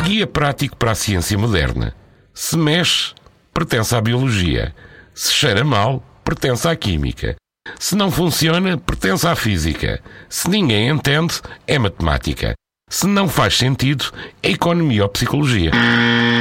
guia prático para a ciência moderna. Se mexe, pertence à biologia. Se cheira mal, pertence à química. Se não funciona, pertence à física. Se ninguém entende, é matemática. Se não faz sentido, é economia ou psicologia.